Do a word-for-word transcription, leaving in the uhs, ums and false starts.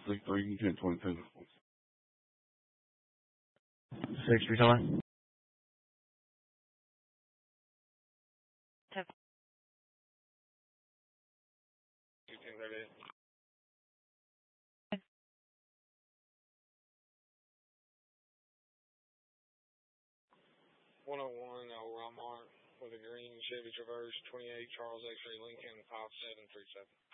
six three ten twenty-two. Six three something? one oh one Old Walmart with a green Chevy Traverse, twenty-eight Charles X-Ray Lincoln, five seven three seven.